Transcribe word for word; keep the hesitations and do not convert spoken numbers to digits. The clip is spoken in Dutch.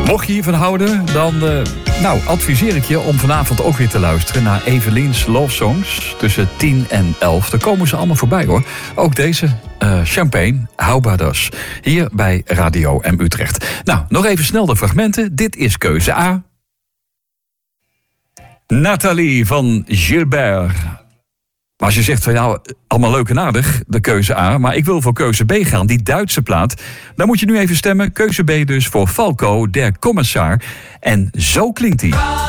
Mocht je hiervan houden, dan uh, nou, adviseer ik je om vanavond ook weer te luisteren naar Evelien's Love Songs. Tussen tien en elf. Daar komen ze allemaal voorbij hoor. Ook deze, uh, Champagne, How About Us. Hier bij Radio M Utrecht. Nou, nog even snel de fragmenten. Dit is keuze A. Nathalie van Gilbert. Maar als je zegt van nou, allemaal leuk en aardig, de keuze A, maar ik wil voor keuze B gaan, die Duitse plaat, dan moet je nu even stemmen. Keuze B dus voor Falco, der Kommissar. En zo klinkt die.